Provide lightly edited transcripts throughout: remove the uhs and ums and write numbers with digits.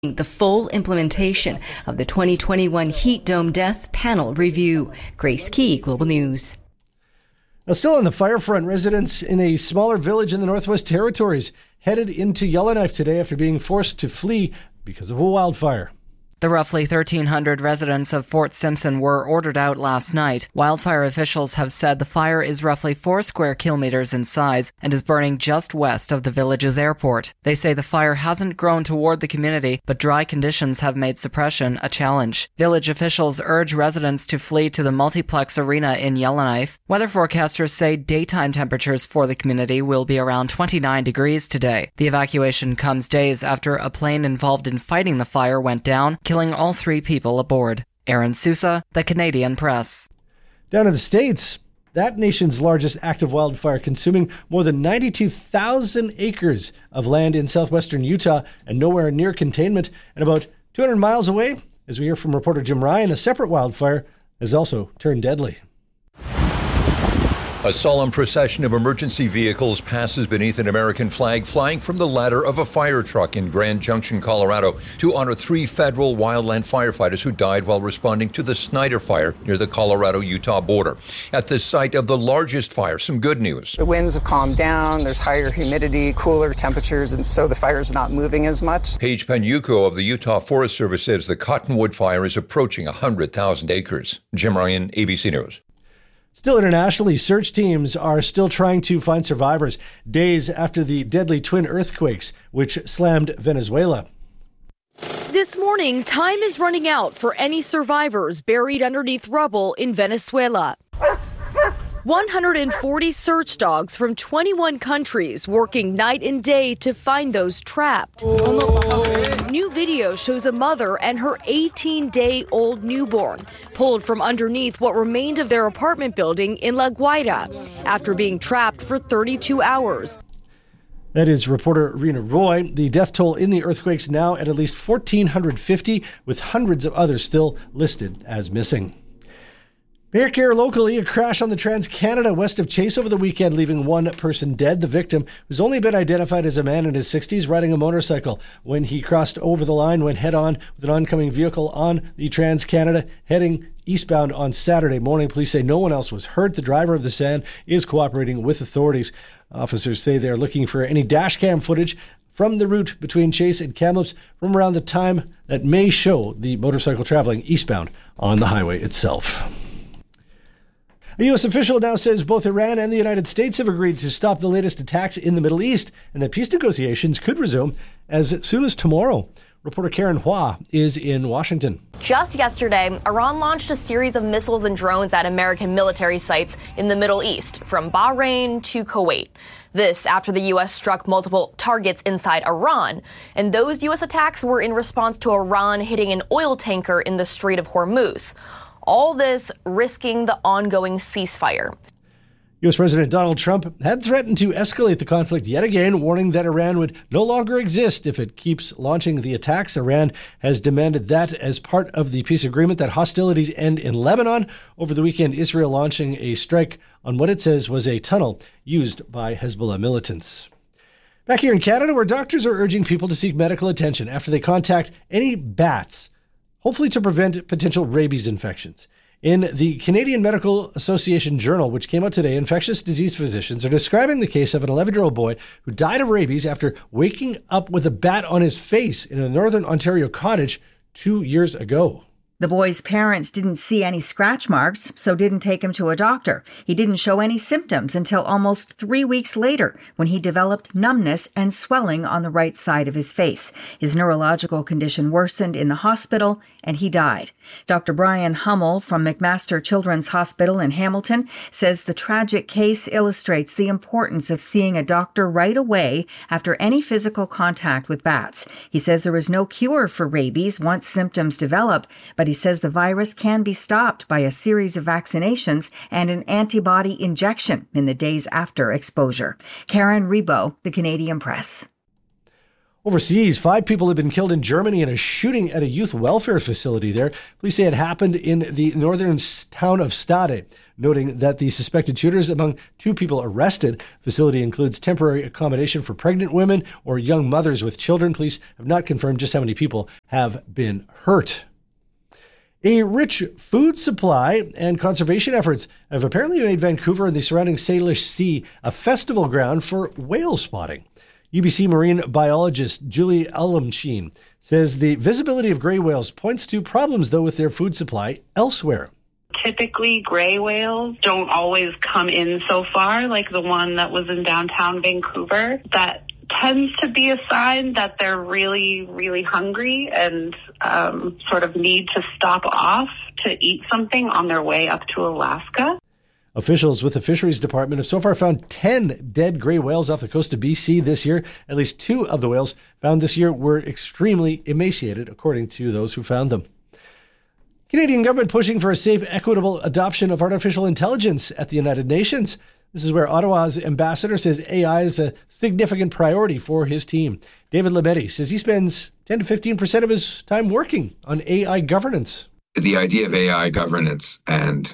the full implementation of the 2021 heat dome death panel review. Grace Key, Global News. Now, still on the fire front, residents in a smaller village in the Northwest Territories headed into Yellowknife today after being forced to flee because of a wildfire. The roughly 1,300 residents of Fort Simpson were ordered out last night. Wildfire officials have said the fire is roughly 4 square kilometers in size and is burning just west of the village's airport. They say the fire hasn't grown toward the community, but dry conditions have made suppression a challenge. Village officials urge residents to flee to the multiplex arena in Yellowknife. Weather forecasters say daytime temperatures for the community will be around 29 degrees today. The evacuation comes days after a plane involved in fighting the fire went down, killing all 3 people aboard. Aaron Sousa, The Canadian Press. Down in the States, that nation's largest active wildfire consuming more than 92,000 acres of land in southwestern Utah and nowhere near containment. And about 200 miles away, as we hear from reporter Jim Ryan, a separate wildfire has also turned deadly. A solemn procession of emergency vehicles passes beneath an American flag flying from the ladder of a fire truck in Grand Junction, Colorado, to honor 3 federal wildland firefighters who died while responding to the Snyder Fire near the Colorado-Utah border. At the site of the largest fire, some good news. The winds have calmed down, there's higher humidity, cooler temperatures, and so the fire's not moving as much. Paige Penuco of the Utah Forest Service says the Cottonwood Fire is approaching 100,000 acres. Jim Ryan, ABC News. Still internationally, search teams are still trying to find survivors days after the deadly twin earthquakes which slammed Venezuela. This morning, time is running out for any survivors buried underneath rubble in Venezuela. 140 search dogs from 21 countries working night and day to find those trapped. New video shows a mother and her 18-day-old newborn pulled from underneath what remained of their apartment building in La Guaira after being trapped for 32 hours. That is reporter Rena Roy. The death toll in the earthquakes now at least 1,450, with hundreds of others still listed as missing. Here locally, a crash on the Trans-Canada west of Chase over the weekend, leaving 1 person dead. The victim, who's only been identified as a man in his 60s, riding a motorcycle when he crossed over the line, went head-on with an oncoming vehicle on the Trans-Canada, heading eastbound on Saturday morning. Police say no one else was hurt. The driver of the sedan is cooperating with authorities. Officers say they're looking for any dash cam footage from the route between Chase and Kamloops from around the time that may show the motorcycle traveling eastbound on the highway itself. A U.S. official now says both Iran and the United States have agreed to stop the latest attacks in the Middle East and that peace negotiations could resume as soon as tomorrow. Reporter Karen Hua is in Washington. Just yesterday, Iran launched a series of missiles and drones at American military sites in the Middle East, from Bahrain to Kuwait. This after the U.S. struck multiple targets inside Iran. And those U.S. attacks were in response to Iran hitting an oil tanker in the Strait of Hormuz. All this risking the ongoing ceasefire. U.S. President Donald Trump had threatened to escalate the conflict yet again, warning that Iran would no longer exist if it keeps launching the attacks. Iran has demanded that as part of the peace agreement that hostilities end in Lebanon. Over the weekend, Israel launching a strike on what it says was a tunnel used by Hezbollah militants. Back here in Canada, where doctors are urging people to seek medical attention after they contact any bats, hopefully to prevent potential rabies infections. In the Canadian Medical Association Journal, which came out today, infectious disease physicians are describing the case of an 11-year-old boy who died of rabies after waking up with a bat on his face in a northern Ontario cottage 2 years ago. The boy's parents didn't see any scratch marks, so didn't take him to a doctor. He didn't show any symptoms until almost 3 weeks later, when he developed numbness and swelling on the right side of his face. His neurological condition worsened in the hospital, and he died. Dr. Brian Hummel from McMaster Children's Hospital in Hamilton says the tragic case illustrates the importance of seeing a doctor right away after any physical contact with bats. He says there is no cure for rabies once symptoms develop, but he says the virus can be stopped by a series of vaccinations and an antibody injection in the days after exposure. Karen Rebo, The Canadian Press. Overseas, 5 people have been killed in Germany in a shooting at a youth welfare facility there. Police say it happened in the northern town of Stade, noting that the suspected shooters among 2 people arrested. The facility includes temporary accommodation for pregnant women or young mothers with children. Police have not confirmed just how many people have been hurt. A rich food supply and conservation efforts have apparently made Vancouver and the surrounding Salish Sea a festival ground for whale spotting. UBC marine biologist Julie Alumsheen says the visibility of gray whales points to problems, though, with their food supply elsewhere. Typically, gray whales don't always come in so far, like the one that was in downtown Vancouver. That tends to be a sign that they're really, really hungry and sort of need to stop off to eat something on their way up to Alaska. Officials with the Fisheries Department have so far found 10 dead gray whales off the coast of BC this year. At least 2 of the whales found this year were extremely emaciated, according to those who found them. Canadian government pushing for a safe, equitable adoption of artificial intelligence at the United Nations. This is where Ottawa's ambassador says AI is a significant priority for his team. David Lametti says he spends 10 to 15% of his time working on AI governance. The idea of AI governance and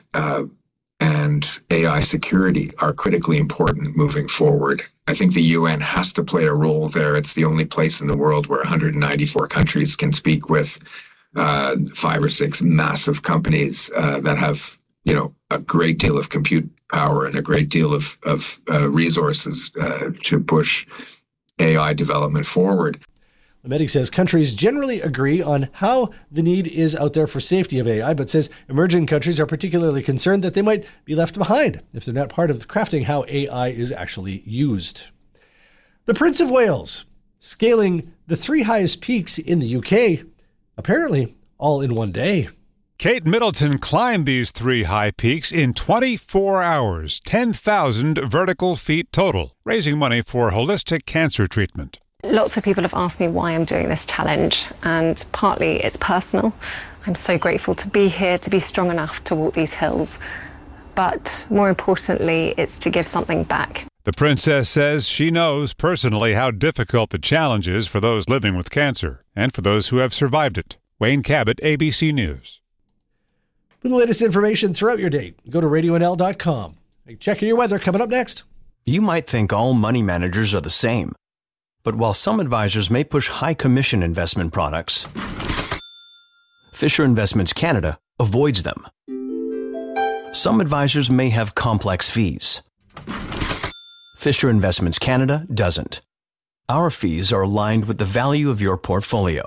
AI security are critically important moving forward. I think the UN has to play a role there. It's the only place in the world where 194 countries can speak with 5 or 6 massive companies that have, a great deal of compute power and a great deal of resources to push AI development forward. Lametti says countries generally agree on how the need is out there for safety of AI, but says emerging countries are particularly concerned that they might be left behind if they're not part of crafting how AI is actually used. The Prince of Wales scaling the 3 highest peaks in the UK, apparently all in one day. Kate Middleton climbed these 3 high peaks in 24 hours, 10,000 vertical feet total, raising money for holistic cancer treatment. Lots of people have asked me why I'm doing this challenge, and partly it's personal. I'm so grateful to be here, to be strong enough to walk these hills. But more importantly, it's to give something back. The princess says she knows personally how difficult the challenge is for those living with cancer and for those who have survived it. Wayne Cabot, ABC News. For the latest information throughout your day, go to RadioNL.com. Check your weather coming up next. You might think all money managers are the same. But while some advisors may push high commission investment products, Fisher Investments Canada avoids them. Some advisors may have complex fees. Fisher Investments Canada doesn't. Our fees are aligned with the value of your portfolio.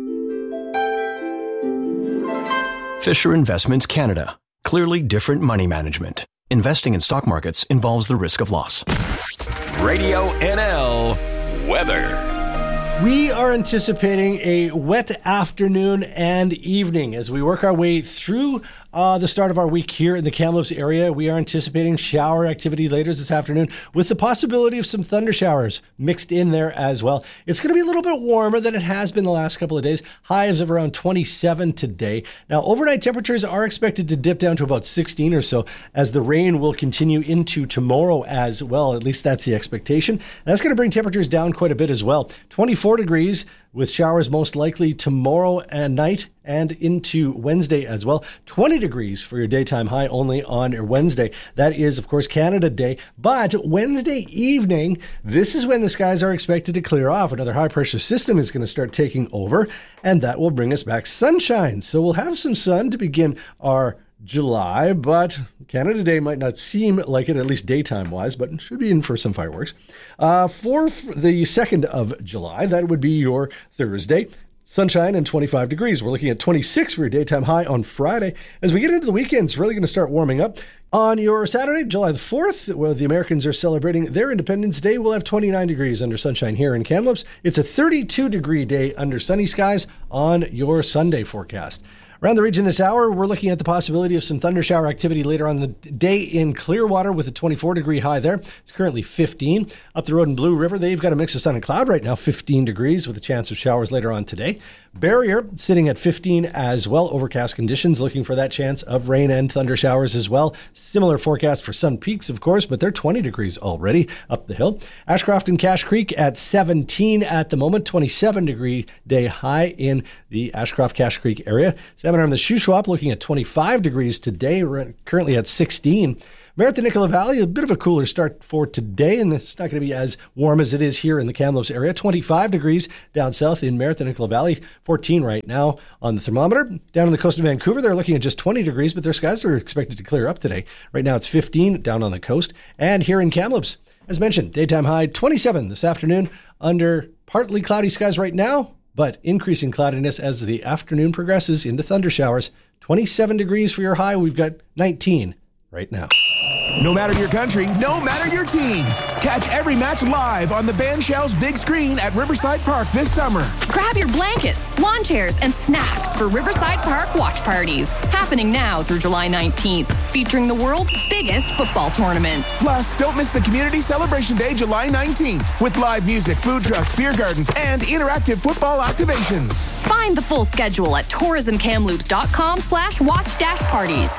Fisher Investments Canada. Clearly different money management. Investing in stock markets involves the risk of loss. Radio NL weather. We are anticipating a wet afternoon and evening as we work our way through the start of our week here in the Kamloops area. We are anticipating shower activity later this afternoon with the possibility of some thunder showers mixed in there as well. It's going to be a little bit warmer than it has been the last couple of days. Highs of around 27 today. Now, overnight temperatures are expected to dip down to about 16 or so as the rain will continue into tomorrow as well. At least that's the expectation. That's going to bring temperatures down quite a bit as well. 24 degrees with showers most likely tomorrow and night and into Wednesday as well. 20 degrees for your daytime high only on Wednesday. That is, of course, Canada Day. But Wednesday evening, this is when the skies are expected to clear off. Another high-pressure system is going to start taking over, and that will bring us back sunshine. So we'll have some sun to begin our July, but Canada Day might not seem like it, at least daytime-wise, but it should be in for some fireworks. For the 2nd of July, that would be your Thursday. Sunshine and 25 degrees. We're looking at 26 for your daytime high on Friday. As we get into the weekend, it's really going to start warming up. On your Saturday, July the 4th, where the Americans are celebrating their Independence Day, we'll have 29 degrees under sunshine here in Kamloops. It's a 32-degree day under sunny skies on your Sunday forecast. Around the region this hour, we're looking at the possibility of some thunder shower activity later on the day in Clearwater with a 24-degree high there. It's currently 15. Up the road in Blue River, they've got a mix of sun and cloud right now, 15 degrees with a chance of showers later on today. Barrier sitting at 15 as well. Overcast conditions, looking for that chance of rain and thunder showers as well. Similar forecast for Sun Peaks, of course, but they're 20 degrees already up the hill. Ashcroft and Cache Creek at 17 at the moment. 27-degree day high in the Ashcroft-Cache Creek area. Salmon Arm, the Shuswap, looking at 25 degrees today. We're currently at 16. Meriton Nicola Valley, a bit of a cooler start for today, and it's not going to be as warm as it is here in the Kamloops area. 25 degrees down south in Meriton Nicola Valley, 14 right now on the thermometer. Down on the coast of Vancouver, they're looking at just 20 degrees, but their skies are expected to clear up today. Right now it's 15 down on the coast. And here in Kamloops, as mentioned, daytime high 27 this afternoon under partly cloudy skies right now, but increasing cloudiness as the afternoon progresses into thunder showers. 27 degrees for your high. We've got 19 right now. No matter your country, no matter your team. Catch every match live on the Ban Shell's big screen at Riverside Park this summer. Grab your blankets, lawn chairs, and snacks for Riverside Park watch parties. Happening now through July 19th, featuring the world's biggest football tournament. Plus, don't miss the Community Celebration Day, July 19th, with live music, food trucks, beer gardens, and interactive football activations. Find the full schedule at tourismkamloops.com/watch-parties.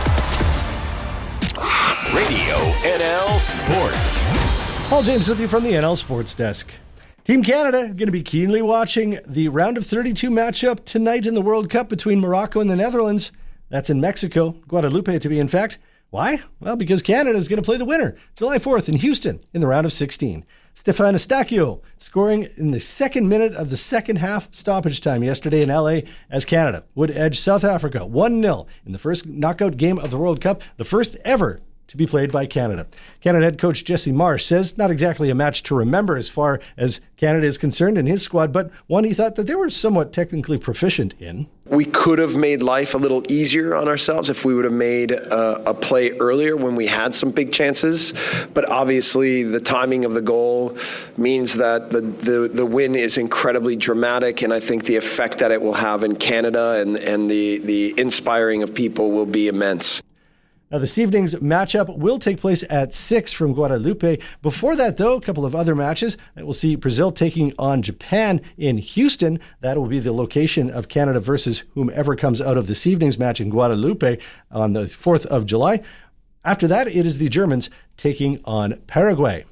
Radio NL Sports. Paul James with you from the NL Sports Desk. Team Canada going to be keenly watching the round of 32 matchup tonight in the World Cup between Morocco and the Netherlands. That's in Mexico, Guadalupe to be in fact. Why? Well, because Canada is going to play the winner July 4th in Houston in the round of 16. Stefan Eustáquio scoring in the second minute of the second half stoppage time yesterday in LA as Canada would edge South Africa 1-0 in the first knockout game of the World Cup, the first ever to be played by Canada. Canada head coach Jesse Marsh says not exactly a match to remember as far as Canada is concerned in his squad, but one he thought that they were somewhat technically proficient in. We could have made life a little easier on ourselves if we would have made a play earlier when we had some big chances. But obviously the timing of the goal means that the win is incredibly dramatic, and I think the effect that it will have in Canada and the inspiring of people will be immense. Now, this evening's matchup will take place at 6 from Guadalupe. Before that, though, a couple of other matches that we'll see Brazil taking on Japan in Houston. That will be the location of Canada versus whomever comes out of this evening's match in Guadalupe on the 4th of July. After that, it is the Germans taking on Paraguay.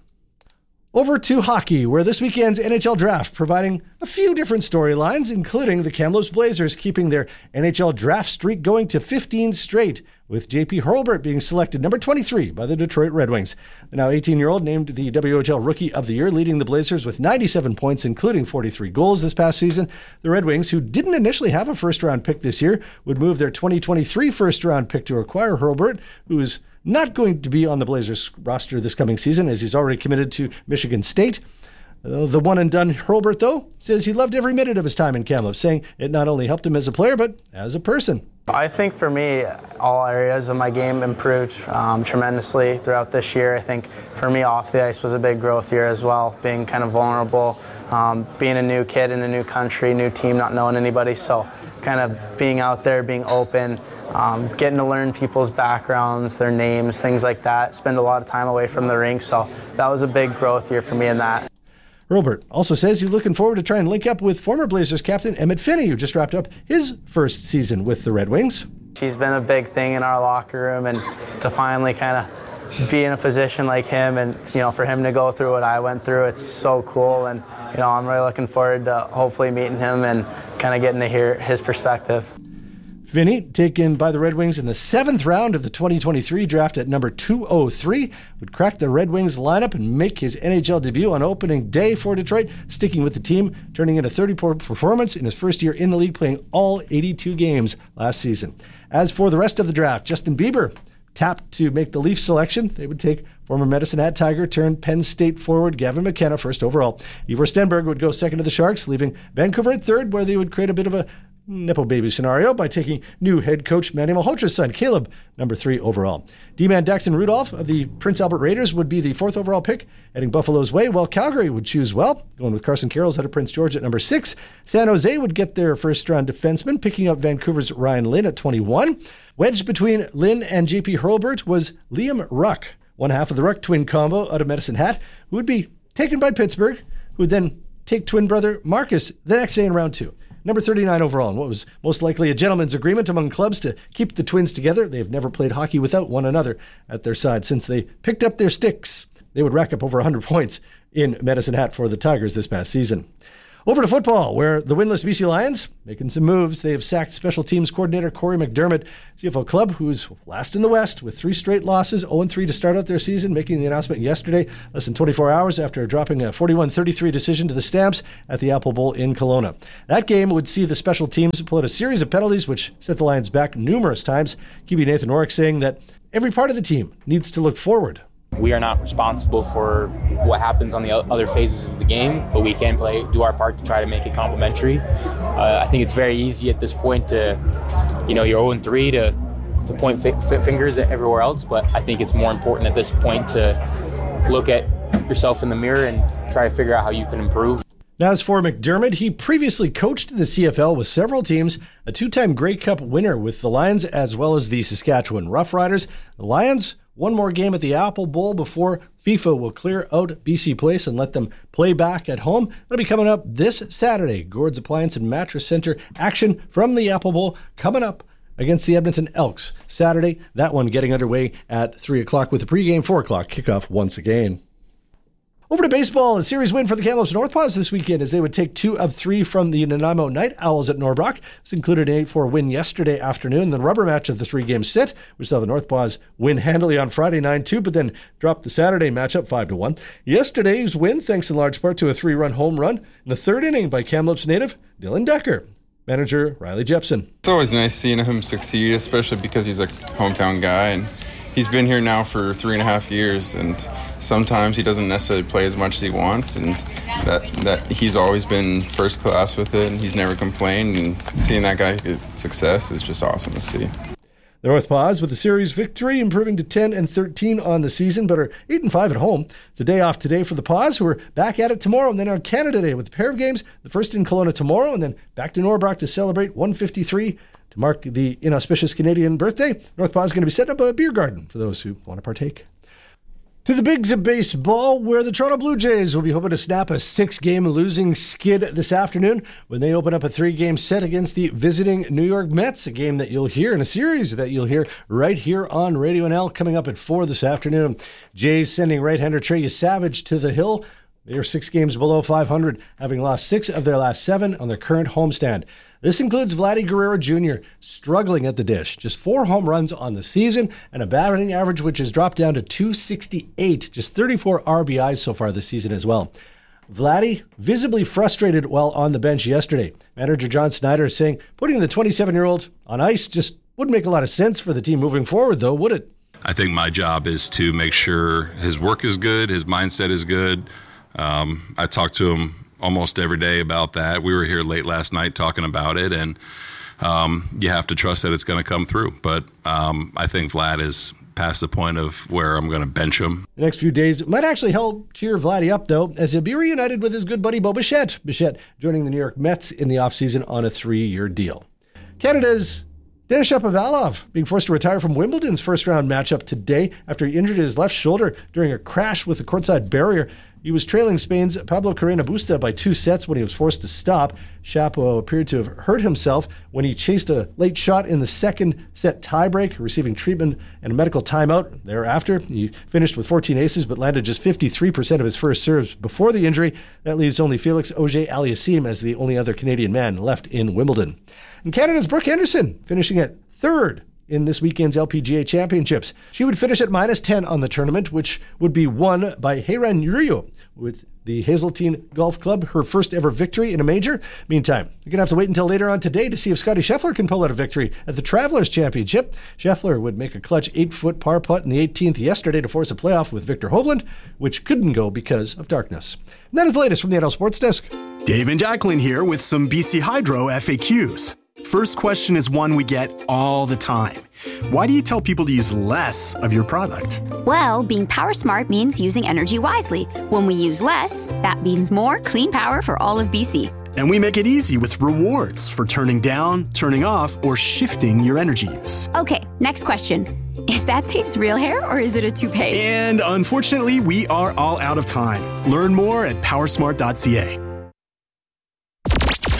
Over to hockey, where this weekend's NHL draft providing a few different storylines, including the Kamloops Blazers keeping their NHL draft streak going to 15 straight, with JP Hurlburt being selected number 23 by the Detroit Red Wings. The now 18-year-old named the WHL Rookie of the Year, leading the Blazers with 97 points, including 43 goals this past season. The Red Wings, who didn't initially have a first-round pick this year, would move their 2023 first-round pick to acquire Hurlburt, who is not going to be on the Blazers roster this coming season, as he's already committed to Michigan State. The one-and-done Hurlburt, though, says he loved every minute of his time in Kamloops, saying it not only helped him as a player, but as a person. I think for me, all areas of my game improved tremendously throughout this year. I think for me, off the ice was a big growth year as well, being kind of vulnerable, being a new kid in a new country, new team, not knowing anybody. So kind of being out there, being open, getting to learn people's backgrounds, their names, things like that. Spend a lot of time away from the rink. So that was a big growth year for me in that. Hurlburt also says he's looking forward to try and link up with former Blazers captain Emmett Finney, who just wrapped up his first season with the Red Wings. He's been a big thing in our locker room, and to finally kind of be in a position like him and, for him to go through what I went through, it's so cool. And, I'm really looking forward to hopefully meeting him and kind of getting to hear his perspective. Finney, taken by the Red Wings in the 7th round of the 2023 draft at number 203, would crack the Red Wings lineup and make his NHL debut on opening day for Detroit, sticking with the team, turning in a 30-point performance in his first year in the league, playing all 82 games last season. As for the rest of the draft, Justin Bieber tapped to make the Leafs selection. They would take former Medicine Hat Tiger turned Penn State forward Gavin McKenna first overall. Ivor Stenberg would go second to the Sharks, leaving Vancouver at third, where they would create a bit of a Nepo baby scenario by taking new head coach Manny Malhotra's son, Caleb, number 3 overall. D-man Daxton Rudolph of the Prince Albert Raiders would be the 4th overall pick, heading Buffalo's way, while Calgary would choose well, going with Carson Carroll's out of Prince George at number 6. San Jose would get their first-round defenseman, picking up Vancouver's Ryan Lynn at 21. Wedged between Lynn and JP Hurlburt was Liam Ruck, one half of the Ruck twin combo out of Medicine Hat, who would be taken by Pittsburgh, who would then take twin brother Marcus the next day in round 2. number 39 overall, in what was most likely a gentleman's agreement among clubs to keep the Twins together. They've never played hockey without one another at their side since they picked up their sticks. They would rack up over 100 points in Medicine Hat for the Tigers this past season. Over to football, where the winless BC Lions making some moves. They have sacked special teams coordinator Corey McDermott, CFL club, who's last in the West with 3 straight losses, 0-3 to start out their season, making the announcement yesterday, less than 24 hours after dropping a 41-33 decision to the Stamps at the Apple Bowl in Kelowna. That game would see the special teams pull out a series of penalties, which set the Lions back numerous times. QB Nathan Orrick saying that every part of the team needs to look forward. We are not responsible for what happens on the other phases of the game, but we can do our part to try to make it complementary. I think it's very easy at this point to, you're 0-3 to point fingers at everywhere else, but I think it's more important at this point to look at yourself in the mirror and try to figure out how you can improve. Now, as for McDermott, he previously coached the CFL with several teams, a 2-time Grey Cup winner with the Lions as well as the Saskatchewan Roughriders. The Lions, one more game at the Apple Bowl before FIFA will clear out BC Place and let them play back at home. It'll be coming up this Saturday. Gord's Appliance and Mattress Center action from the Apple Bowl coming up against the Edmonton Elks Saturday. That one getting underway at 3 o'clock with the pregame 4 o'clock kickoff once again. Over to baseball, a series win for the Kamloops Northpaws this weekend as they would take 2 of 3 from the Nanaimo Night Owls at Norbrock. This included an 8-4 win yesterday afternoon. The rubber match of the 3-game set, we saw the Northpaws win handily on Friday 9-2, but then dropped the Saturday matchup 5-1. Yesterday's win, thanks in large part to a 3-run home run in the 3rd inning by Kamloops native Dylan Decker. Manager Riley Jepson. It's always nice seeing him succeed, especially because he's a hometown guy, and he's been here now for 3.5 years, and sometimes he doesn't necessarily play as much as he wants, and that he's always been first class with it, and he's never complained, and seeing that guy get success is just awesome to see. The Northpaws with a series victory, improving to 10-13 on the season, but are 8-5 at home. It's a day off today for the Paws, who are back at it tomorrow, and then on Canada Day with a pair of games, the first in Kelowna tomorrow, and then back to Norbrock to celebrate 153 to mark the inauspicious Canadian birthday. Northpaws is going to be setting up a beer garden for those who want to partake. To the bigs of baseball, where the Toronto Blue Jays will be hoping to snap a 6-game losing skid this afternoon when they open up a 3-game set against the visiting New York Mets, a game that you'll hear in a series that you'll hear right here on Radio NL coming up at 4 this afternoon. Jays sending right-hander Trey Savage to the hill. They are 6 games below 500, having lost 6 of their last 7 on their current homestand. This includes Vladdy Guerrero Jr. struggling at the dish. Just 4 home runs on the season and a batting average which has dropped down to .268. Just 34 RBIs so far this season as well. Vladdy visibly frustrated while on the bench yesterday. Manager John Snyder is saying putting the 27-year-old on ice just wouldn't make a lot of sense for the team moving forward, though, would it? I think my job is to make sure his work is good, his mindset is good. I talk to him almost every day about that. We were here late last night talking about it, and you have to trust that it's going to come through. But I think Vlad is past the point of where I'm going to bench him. The next few days might actually help cheer Vladdy up, though, as he'll be reunited with his good buddy Bo Bichette. Bichette joining the New York Mets in the offseason on a 3-year deal. Canada's Denis Shapovalov being forced to retire from Wimbledon's first-round matchup today after he injured his left shoulder during a crash with the courtside barrier. He was trailing Spain's Pablo Carreno Busta by 2 sets when he was forced to stop. Shapo appeared to have hurt himself when he chased a late shot in the second set tiebreak, receiving treatment and a medical timeout. Thereafter, he finished with 14 aces but landed just 53% of his first serves before the injury. That leaves only Felix Auger-Aliassime as the only other Canadian man left in Wimbledon. And Canada's Brooke Henderson finishing at 3rd in this weekend's LPGA Championships. She would finish at -10 on the tournament, which would be won by Heiran Ryu with the Hazeltine Golf Club, her first ever victory in a major. Meantime, you're going to have to wait until later on today to see if Scottie Scheffler can pull out a victory at the Travelers Championship. Scheffler would make a clutch 8-foot par putt in the 18th yesterday to force a playoff with Victor Hovland, which couldn't go because of darkness. And that is the latest from the NL Sports Desk. Dave and Jacqueline here with some BC Hydro FAQs. First question is one we get all the time. Why do you tell people to use less of your product? Well, being power smart means using energy wisely. When we use less, that means more clean power for all of BC. And we make it easy with rewards for turning down, turning off, or shifting your energy use. Okay, next question. Is that Dave's real hair or is it a toupee? And unfortunately, we are all out of time. Learn more at powersmart.ca.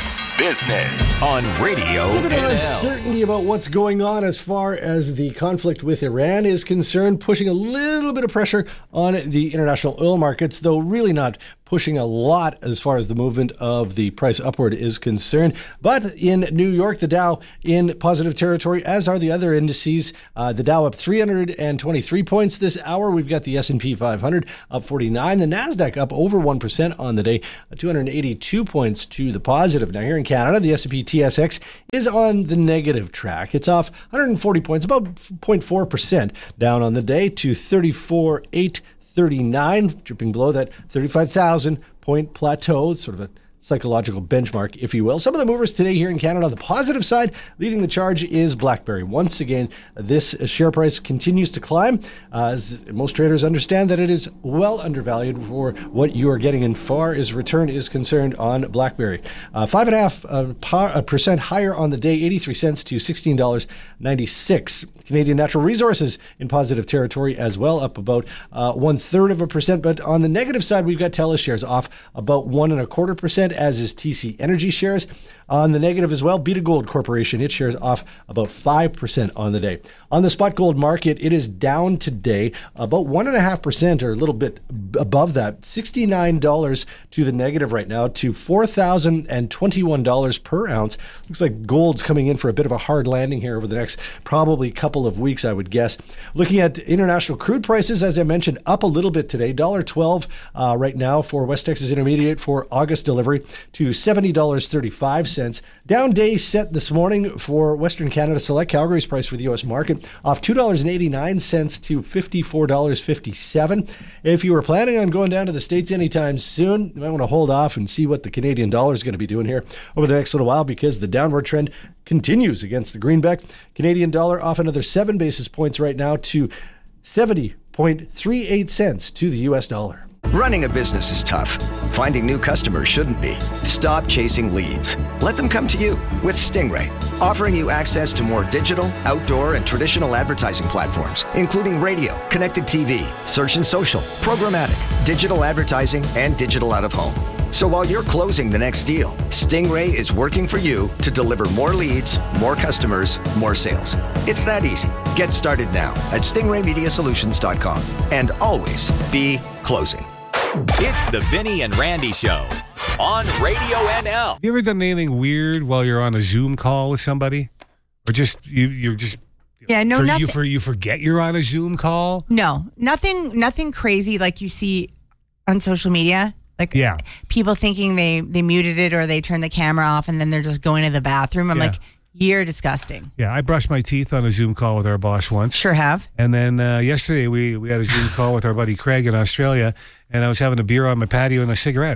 Business on Radio A little bit of NL. uncertainty about what's going on as far as the conflict with Iran is concerned, pushing a little bit of pressure on the international oil markets, though really not pushing a lot as far as the movement of the price upward is concerned. But in New York, the Dow in positive territory, as are the other indices. The Dow up 323 points this hour. We've got the S&P 500 up 49. The NASDAQ up over 1% on the day, 282 points to the positive. Now here in Canada, the S&P TSX is on the negative track. It's off 140 points, about 0.4% down on the day to 34,839, dripping below that 35,000 point plateau, sort of a psychological benchmark, if you will. Some of the movers today here in Canada on the positive side, leading the charge is BlackBerry. Once again, this share price continues to climb, as most traders understand that it is well undervalued for what you are getting in far as return is concerned on BlackBerry. 5.5% higher on the day, 83 cents to $16.96. Canadian Natural Resources in positive territory as well, up about 0.33%. But on the negative side, we've got TELUS shares off about 1.25%, as is TC Energy shares. On the negative as well, Beta Gold Corporation, its shares off about 5% on the day. On the spot gold market, it is down today about 1.5%, or a little bit above that, $69 to the negative right now, to $4,021 per ounce. Looks like gold's coming in for a bit of a hard landing here over the next probably couple of weeks, I would guess. Looking at international crude prices, as I mentioned, up a little bit today, $1.12 right now for West Texas Intermediate for August delivery to $70.35. Down day set this morning for Western Canada Select, Calgary's price for the U.S. market, off $2.89 to $54.57. If you were planning on going down to the States anytime soon, you might want to hold off and see what the Canadian dollar is going to be doing here over the next little while, because the downward trend continues against the greenback. Canadian dollar off another 7 basis points right now to 70.38 cents to the U.S. dollar. Running a business is tough. Finding new customers shouldn't be. Stop chasing leads. Let them come to you with Stingray, offering you access to more digital, outdoor, and traditional advertising platforms, including radio, connected TV, search and social, programmatic, digital advertising, and digital out of home. So while you're closing the next deal, Stingray is working for you to deliver more leads, more customers, more sales. It's that easy. Get started now at stingraymediasolutions.com, and always be closing. It's the Vinny and Randy Show on Radio NL. You ever done anything weird while you're on a Zoom call with somebody? Or just, you're just... Yeah, no, nothing. You forget you're on a Zoom call? No, nothing crazy like you see on social media. Like people thinking they muted it or they turned the camera off and then they're just going to the bathroom. I'm like, you're disgusting. Yeah, I brushed my teeth on a Zoom call with our boss once. Sure have. And then yesterday we had a Zoom call with our buddy Craig in Australia, and I was having a beer on my patio and a cigarette.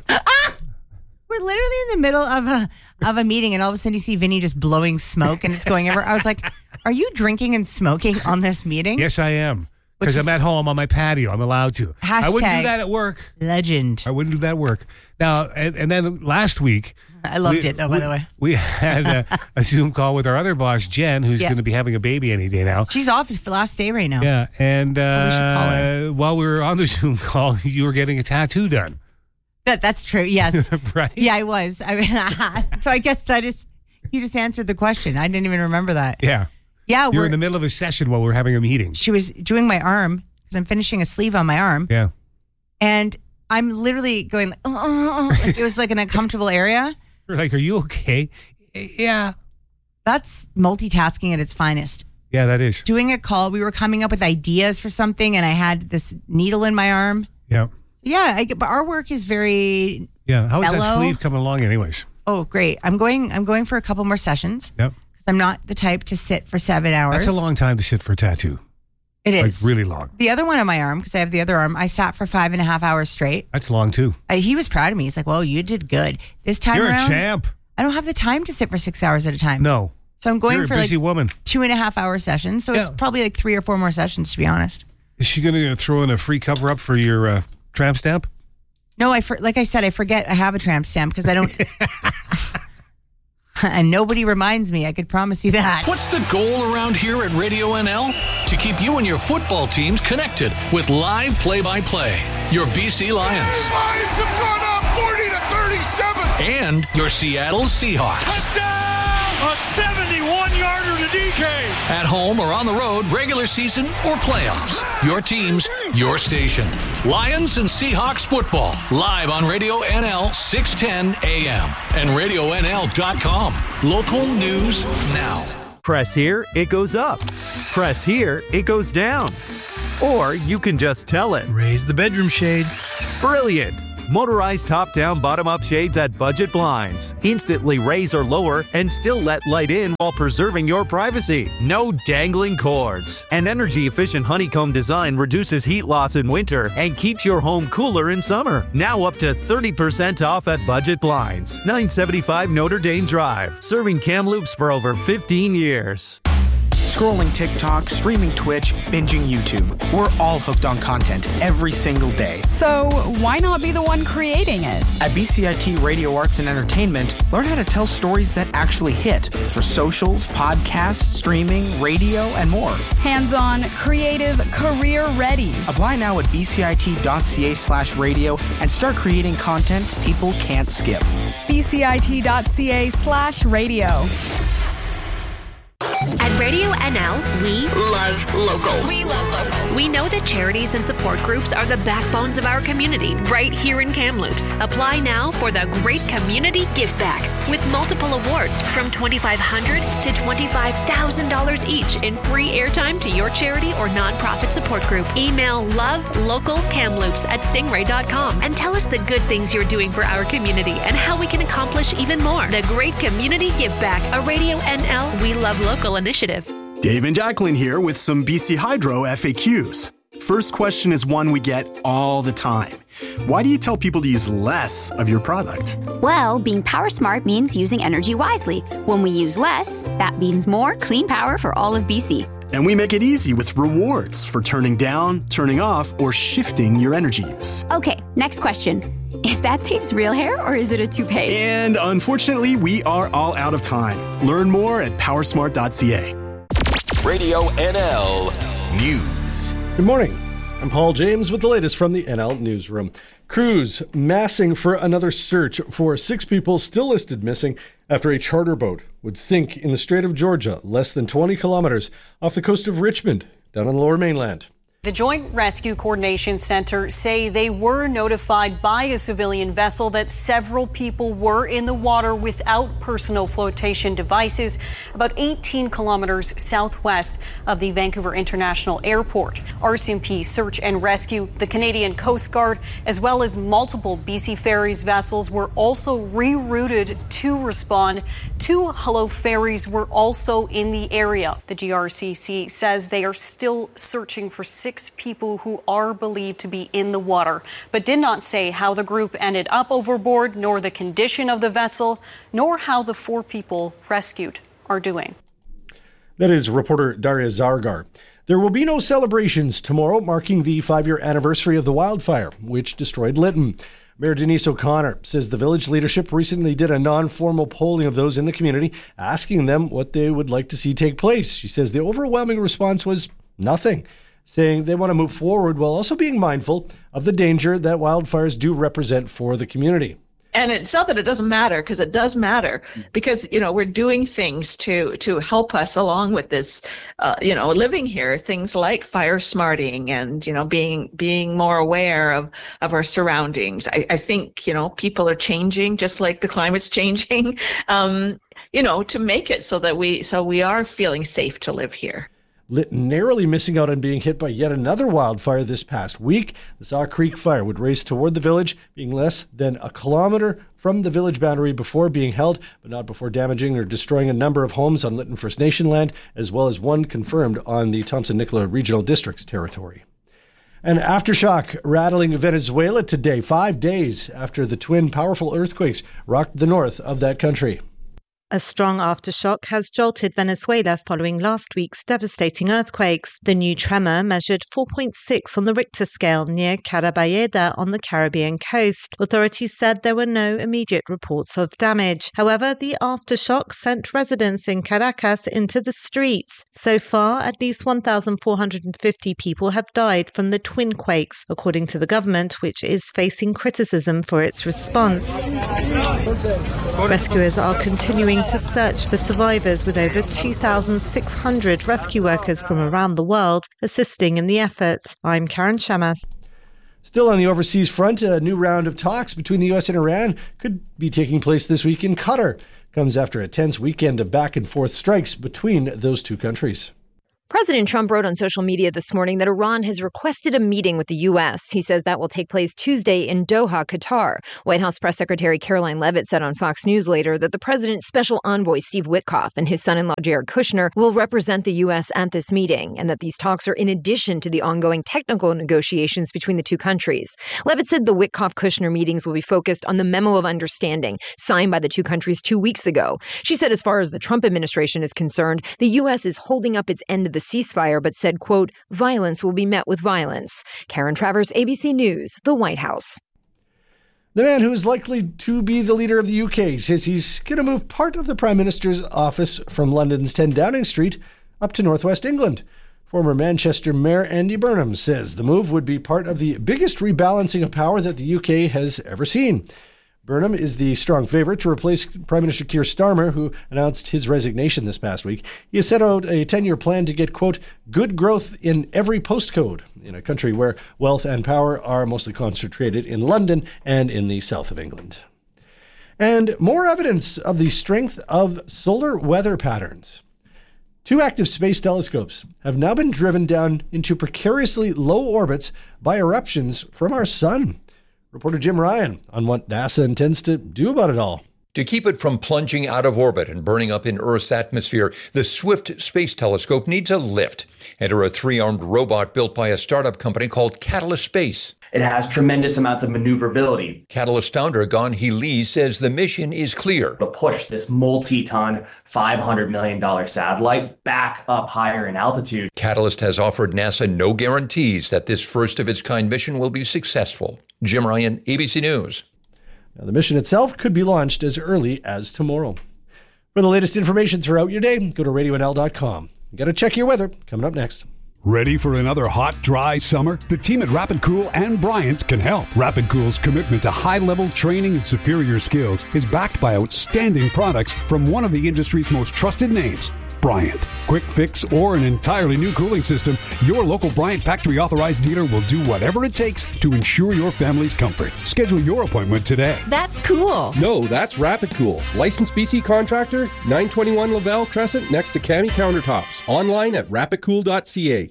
We're literally in the middle of a meeting, and all of a sudden you see Vinny just blowing smoke and it's going everywhere. I was like, are you drinking and smoking on this meeting? Yes, I am. Because I'm at home on my patio. I'm allowed to. I wouldn't do that at work. Legend. I wouldn't do that at work. Now, and then last week... I loved it, though, by the way. We had a Zoom call with our other boss, Jen, who's going to be having a baby any day now. She's off for last day right now. Yeah, and we should call her. While we were on the Zoom call, you were getting a tattoo done. That's true, yes. Right? Yeah, I was. So I guess you just answered the question. I didn't even remember that. Yeah. Yeah, you were in the middle of a session while we were having a meeting. She was doing my arm, because I'm finishing a sleeve on my arm. Yeah. And I'm literally going, like, it was like an uncomfortable area. You're like, are you okay? Yeah. That's multitasking at its finest. Yeah, that is. Doing a call, we were coming up with ideas for something, and I had this needle in my arm. Yeah. Yeah, but our work is very How is mellow. that sleeve coming along anyways? Oh, great. I'm going for a couple more sessions. Yep. Because I'm not the type to sit for 7 hours. That's a long time to sit for a tattoo. It is. Like really long. The other one on my arm, because I have the other arm, I sat for 5.5 hours straight. That's long too. He was proud of me. He's like, well, you did good. This time You're around, a champ. I don't have the time to sit for 6 hours at a time. No. So I'm going You're for a busy woman. 2.5 hour sessions. So it's probably like 3 or 4 more sessions, to be honest. Is she going to throw in a free cover up for your tramp stamp? No, like I said, I forget I have a tramp stamp because I don't. And nobody reminds me, I could promise you that. What's the goal around here at Radio NL? To keep you and your football teams connected with live play-by-play. Your BC Lions. Lions have gone up 40-37. and your Seattle Seahawks. Touchdown! A 71-yarder to DK. At home or on the road, regular season or playoffs. Your teams, your station. Lions and Seahawks football. Live on Radio NL 610 AM and RadioNL.com. Local news now. Press here, it goes up. Press here, it goes down. Or you can just tell it. Raise the bedroom shade. Brilliant. Motorized top-down, bottom-up shades at Budget Blinds. Instantly raise or lower and still let light in while preserving your privacy. No dangling cords. An energy-efficient honeycomb design reduces heat loss in winter and keeps your home cooler in summer. Now up to 30% off at Budget Blinds. 975 Notre Dame Drive. Serving Kamloops for over 15 years. Scrolling TikTok, streaming Twitch, binging YouTube. We're all hooked on content every single day. So why not be the one creating it? At BCIT Radio Arts and Entertainment, learn how to tell stories that actually hit for socials, podcasts, streaming, radio, and more. Hands-on, creative, career-ready. Apply now at bcit.ca/radio and start creating content people can't skip. bcit.ca/radio. At Radio NL, we love local. We love local. We know that charities and support groups are the backbones of our community right here in Kamloops. Apply now for the Great Community Give Back with multiple awards from $2,500 to $25,000 each in free airtime to your charity or nonprofit support group. Email lovelocalkamloops@stingray.com and tell us the good things you're doing for our community and how we can accomplish even more. The Great Community Give Back, a Radio NL We Love Local initiative. Dave and Jacqueline here with some BC Hydro FAQs. First question is one we get all the time. Why do you tell people to use less of your product? Well, being power smart means using energy wisely. When we use less, that means more clean power for all of BC. And we make it easy with rewards for turning down, turning off, or shifting your energy use. Okay, next question. Is that Dave's real hair or is it a toupee? And unfortunately, we are all out of time. Learn more at powersmart.ca. Radio NL News. Good morning. I'm Paul James with the latest from the NL Newsroom. Crews massing for another search for 6 people still listed missing after a charter boat would sink in the Strait of Georgia, less than 20 kilometers off the coast of Richmond, down on the Lower Mainland. The Joint Rescue Coordination Center say they were notified by a civilian vessel that several people were in the water without personal flotation devices about 18 kilometers southwest of the Vancouver International Airport. RCMP Search and Rescue, the Canadian Coast Guard, as well as multiple BC Ferries vessels were also rerouted to respond. 2 Hello ferries were also in the area. The GRCC says they are still searching for 6 people who are believed to be in the water, but did not say how the group ended up overboard, nor the condition of the vessel, nor how the 4 people rescued are doing. That is reporter Daria Zargar. There will be no celebrations tomorrow marking the 5-year anniversary of the wildfire, which destroyed Lytton. Mayor Denise O'Connor says the village leadership recently did a non-formal polling of those in the community, asking them what they would like to see take place. She says the overwhelming response was nothing, saying they want to move forward while also being mindful of the danger that wildfires do represent for the community. And it's not that it doesn't matter, because it does matter, because, you know, we're doing things to help us along with this, living here, things like fire smarting and, being more aware of our surroundings. I think, people are changing just like the climate's changing, to make it so that we are feeling safe to live here. Lytton narrowly missing out on being hit by yet another wildfire this past week. The Saw Creek fire would race toward the village, being less than a kilometer from the village boundary before being held, but not before damaging or destroying a number of homes on Lytton First Nation land, as well as one confirmed on the Thompson-Nicola Regional District's territory. An aftershock rattling Venezuela today, 5 days after the twin powerful earthquakes rocked the north of that country. A strong aftershock has jolted Venezuela following last week's devastating earthquakes. The new tremor measured 4.6 on the Richter scale near Carabayeda on the Caribbean coast. Authorities said there were no immediate reports of damage. However, the aftershock sent residents in Caracas into the streets. So far, at least 1,450 people have died from the twin quakes, according to the government, which is facing criticism for its response. Rescuers are continuing to search for survivors, with over 2,600 rescue workers from around the world assisting in the efforts. I'm Karen Shamas. Still on the overseas front, a new round of talks between the U.S. and Iran could be taking place this week in Qatar. Comes after a tense weekend of back and forth strikes between those two countries. President Trump wrote on social media this morning that Iran has requested a meeting with the U.S. He says that will take place Tuesday in Doha, Qatar. White House Press Secretary Caroline Leavitt said on Fox News later that the president's special envoy, Steve Witkoff, and his son-in-law, Jared Kushner, will represent the U.S. at this meeting, and that these talks are in addition to the ongoing technical negotiations between the two countries. Leavitt said the Witkoff-Kushner meetings will be focused on the memo of understanding signed by the two countries 2 weeks ago. She said as far as the Trump administration is concerned, the U.S. is holding up its end of the ceasefire, but said, quote, violence will be met with violence. Karen Travers, ABC News, the White House. The man who is likely to be the leader of the UK says he's going to move part of the Prime Minister's office from London's 10 Downing Street up to northwest England. Former Manchester Mayor Andy Burnham says the move would be part of the biggest rebalancing of power that the UK has ever seen. Burnham is the strong favorite to replace Prime Minister Keir Starmer, who announced his resignation this past week. He has set out a 10-year plan to get, quote, good growth in every postcode in a country where wealth and power are mostly concentrated in London and in the south of England. And more evidence of the strength of solar weather patterns. 2 active space telescopes have now been driven down into precariously low orbits by eruptions from our sun. Reporter Jim Ryan on what NASA intends to do about it all. To keep it from plunging out of orbit and burning up in Earth's atmosphere, the Swift Space Telescope needs a lift. Enter a 3-armed robot built by a startup company called Catalyst Space. It has tremendous amounts of maneuverability. Catalyst founder Gan-Hee Lee says the mission is clear. To push this multi-ton, $500 million satellite back up higher in altitude. Catalyst has offered NASA no guarantees that this first-of-its-kind mission will be successful. Jim Ryan, ABC News. Now, the mission itself could be launched as early as tomorrow. For the latest information throughout your day, go to radionl.com. You got to check your weather coming up next. Ready for another hot, dry summer? The team at Rapid Cool and Bryant can help. Rapid Cool's commitment to high-level training and superior skills is backed by outstanding products from one of the industry's most trusted names, Bryant. Quick fix or an entirely new cooling system, your local Bryant factory authorized dealer will do whatever it takes to ensure your family's comfort. Schedule your appointment today. That's cool. No, that's Rapid Cool. Licensed BC contractor, 921 Lavelle Crescent next to Cami Countertops. Online at rapidcool.ca.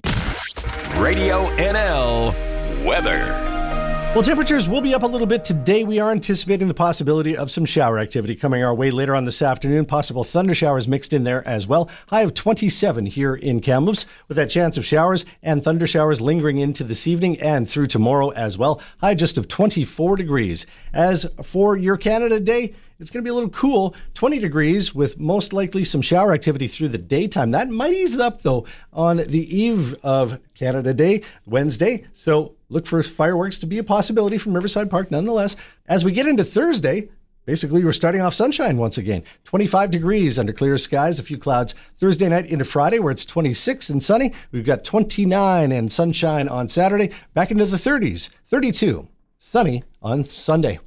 Radio NL weather. Well, temperatures will be up a little bit today. We are anticipating the possibility of some shower activity coming our way later on this afternoon. Possible thunder showers mixed in there as well. High of 27 here in Kamloops, with that chance of showers and thunder showers lingering into this evening and through tomorrow as well. High just of 24 degrees. As for your Canada Day, it's going to be a little cool, 20 degrees with most likely some shower activity through the daytime. That might ease up, though, on the eve of Canada Day, Wednesday. So look for fireworks to be a possibility from Riverside Park nonetheless. As we get into Thursday, basically we're starting off sunshine once again. 25 degrees under clear skies, a few clouds. Thursday night into Friday where it's 26 and sunny. We've got 29 and sunshine on Saturday. Back into the 30s, 32, sunny on Sunday.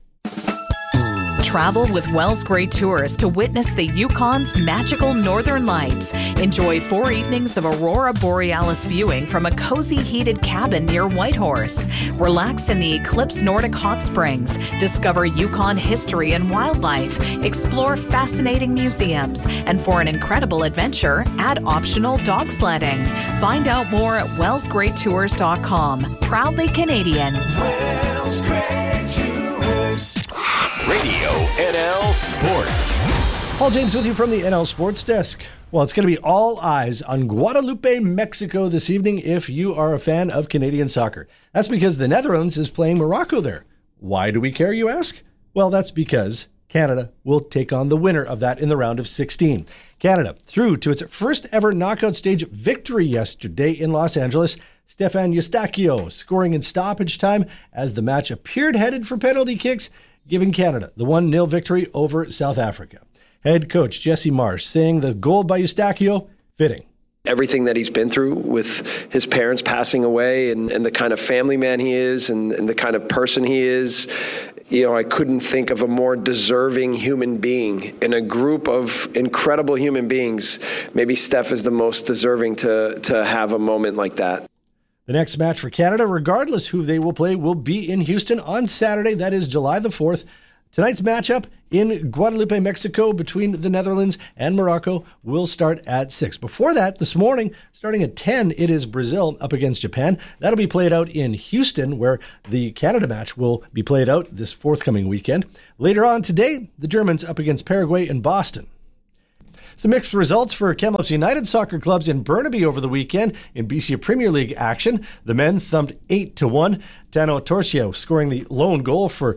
Travel with Wells Gray Tours to witness the Yukon's magical northern lights. Enjoy 4 evenings of Aurora Borealis viewing from a cozy heated cabin near Whitehorse. Relax in the Eclipse Nordic Hot Springs. Discover Yukon history and wildlife. Explore fascinating museums. And for an incredible adventure, add optional dog sledding. Find out more at wellsgraytours.com. Proudly Canadian. Wells Gray Tours. Radio NL Sports. Paul James with you from the NL Sports Desk. Well, it's going to be all eyes on Guadalupe, Mexico this evening if you are a fan of Canadian soccer. That's because the Netherlands is playing Morocco there. Why do we care, you ask? Well, that's because Canada will take on the winner of that in the round of 16. Canada through to its first ever knockout stage victory yesterday in Los Angeles. Stefan Eustáquio scoring in stoppage time as the match appeared headed for penalty kicks, giving Canada the 1-0 victory over South Africa. Head coach Jesse Marsh saying the goal by Eustáquio, fitting. Everything that he's been through with his parents passing away and the kind of family man he is and the kind of person he is, I couldn't think of a more deserving human being. In a group of incredible human beings, maybe Steph is the most deserving to have a moment like that. The next match for Canada, regardless who they will play, will be in Houston on Saturday. That is July the 4th. Tonight's matchup in Guadalupe, Mexico, between the Netherlands and Morocco will start at 6. Before that, this morning, starting at 10, it is Brazil up against Japan. That'll be played out in Houston, where the Canada match will be played out this forthcoming weekend. Later on today, the Germans up against Paraguay in Boston. Some mixed results for Kamloops United soccer clubs in Burnaby over the weekend in BC Premier League action. The men thumped 8-1. Tano Torcia scoring the lone goal for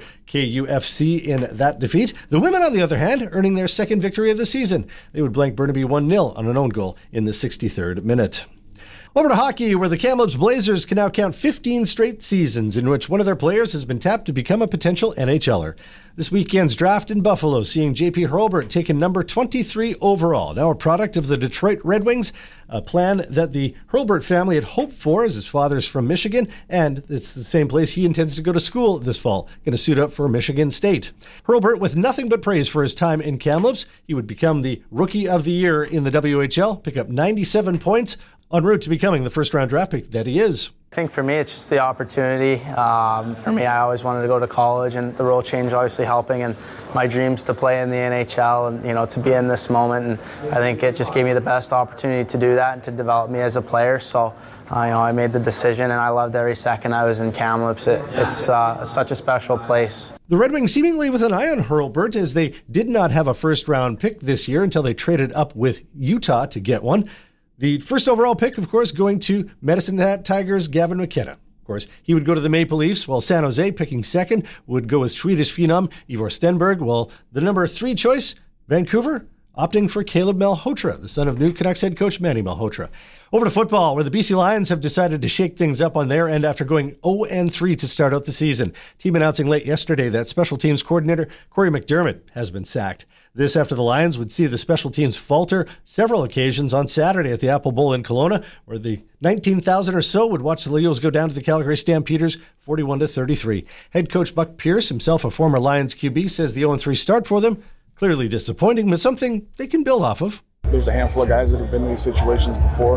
KUFC in that defeat. The women, on the other hand, earning their second victory of the season. They would blank Burnaby 1-0 on an own goal in the 63rd minute. Over to hockey, where the Kamloops Blazers can now count 15 straight seasons in which one of their players has been tapped to become a potential NHLer. This weekend's draft in Buffalo, seeing J.P. Hurlburt taken number 23 overall, now a product of the Detroit Red Wings, a plan that the Hurlburt family had hoped for, as his father's from Michigan, and it's the same place he intends to go to school this fall, going to suit up for Michigan State. Hurlburt with nothing but praise for his time in Kamloops. He would become the Rookie of the Year in the WHL, pick up 97 points, en route to becoming the first-round draft pick that he is. I think for me, it's just the opportunity. For me, I always wanted to go to college, and the role change obviously helping, and my dreams to play in the NHL and, to be in this moment. And I think it just gave me the best opportunity to do that and to develop me as a player. So, I made the decision, and I loved every second I was in Kamloops. It's such a special place. The Red Wings seemingly with an eye on Hurlburt, as they did not have a first-round pick this year until they traded up with Utah to get one. The first overall pick, of course, going to Medicine Hat Tigers' Gavin McKenna. Of course, he would go to the Maple Leafs, while San Jose, picking second, would go with Swedish phenom Ivor Stenberg, while the number 3 choice, Vancouver, opting for Caleb Malhotra, the son of new Canucks head coach Manny Malhotra. Over to football, where the BC Lions have decided to shake things up on their end after going 0-3 to start out the season. Team announcing late yesterday that special teams coordinator Corey McDermott has been sacked. This after the Lions would see the special teams falter several occasions on Saturday at the Apple Bowl in Kelowna, where the 19,000 or so would watch the Leos go down to the Calgary Stampeders 41-33. Head coach Buck Pierce, himself a former Lions QB, says the 0-3 start for them, clearly disappointing, but something they can build off of. There's a handful of guys that have been in these situations before.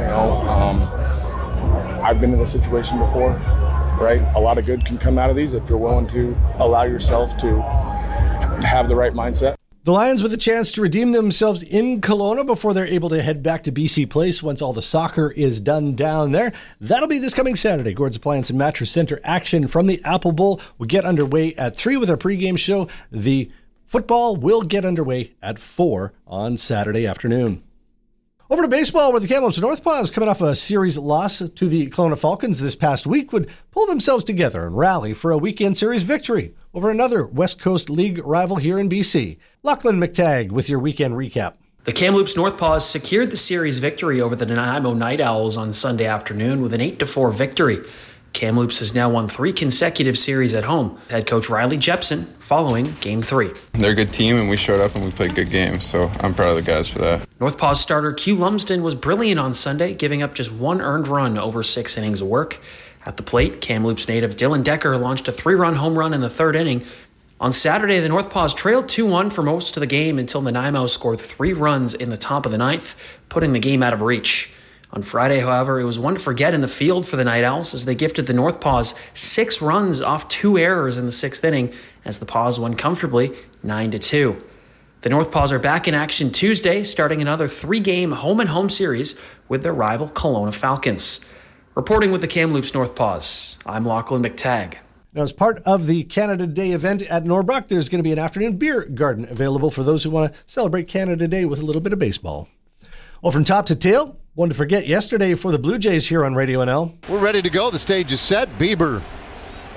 I've been in this situation before, right? A lot of good can come out of these if you're willing to allow yourself to have the right mindset. The Lions with a chance to redeem themselves in Kelowna before they're able to head back to BC Place once all the soccer is done down there. That'll be this coming Saturday. Gord's Appliance and Mattress Center action from the Apple Bowl will get underway at 3 with our pregame show. The football will get underway at 4 on Saturday afternoon. Over to baseball, where the Kamloops Northpaws, coming off a series loss to the Kelowna Falcons this past week, would pull themselves together and rally for a weekend series victory over another West Coast League rival here in BC. Lachlan McTagg with your weekend recap. The Kamloops Northpaws secured the series victory over the Nanaimo Night Owls on Sunday afternoon with an 8-4 victory. Kamloops has now won 3 consecutive series at home. Head coach Riley Jepson following Game 3. They're a good team, and we showed up and we played good games, so I'm proud of the guys for that. Northpaws starter Q Lumsden was brilliant on Sunday, giving up just 1 earned run over 6 innings of work. At the plate, Kamloops native Dylan Decker launched a 3-run home run in the 3rd inning. On Saturday, the Northpaws trailed 2-1 for most of the game until Nanaimo scored 3 runs in the top of the 9th, putting the game out of reach. On Friday, however, it was one to forget in the field for the Night Owls as they gifted the Northpaws 6 runs off 2 errors in the 6th inning as the Paws won comfortably 9-2. The Northpaws are back in action Tuesday, starting another 3-game home-and-home series with their rival Kelowna Falcons. Reporting with the Kamloops Northpaws, I'm Lachlan McTagg. Now, as part of the Canada Day event at Norbrook, there's going to be an afternoon beer garden available for those who want to celebrate Canada Day with a little bit of baseball. Well, from top to tail, one to forget yesterday for the Blue Jays here on Radio NL. We're ready to go. The stage is set. Bieber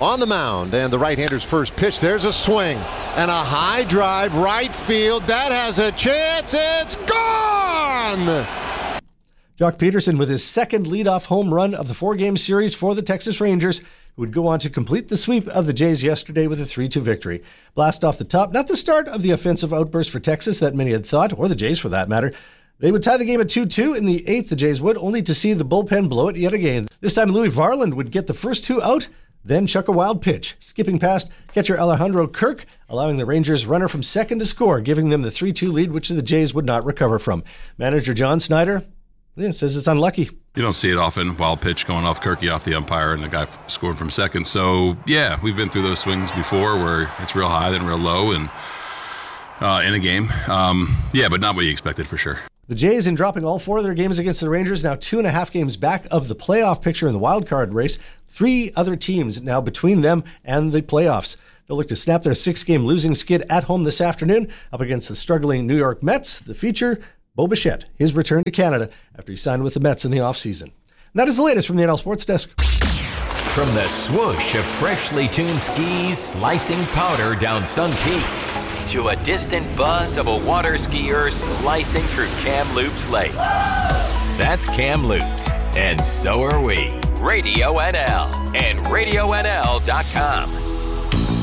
on the mound, and the right-hander's first pitch. There's a swing and a high drive right field. That has a chance. It's gone! Jock Peterson with his second leadoff home run of the 4-game series for the Texas Rangers, who would go on to complete the sweep of the Jays yesterday with a 3-2 victory. Blast off the top, not the start of the offensive outburst for Texas that many had thought, or the Jays for that matter. They would tie the game at 2-2 in the 8th, the Jays would, only to see the bullpen blow it yet again. This time Louis Varland would get the first 2 out, then chuck a wild pitch, skipping past catcher Alejandro Kirk, allowing the Rangers runner from second to score, giving them the 3-2 lead, which the Jays would not recover from. Manager John Snyder says it's unlucky. You don't see it often, wild pitch going off Kirky off the umpire and the guy scored from second. So, yeah, we've been through those swings before where it's real high, then real low, and in a game. But not what you expected for sure. The Jays, in dropping all 4 of their games against the Rangers, now 2.5 games back of the playoff picture in the wild card race. 3 other teams now between them and the playoffs. They'll look to snap their 6-game losing skid at home this afternoon up against the struggling New York Mets. The feature, Bo Bichette, his return to Canada after he signed with the Mets in the offseason. And that is the latest from the NL Sports Desk. From the swoosh of freshly tuned skis slicing powder down Sun Peaks to a distant buzz of a water skier slicing through Kamloops Lake. That's Kamloops, and so are we. Radio NL and RadioNL.com.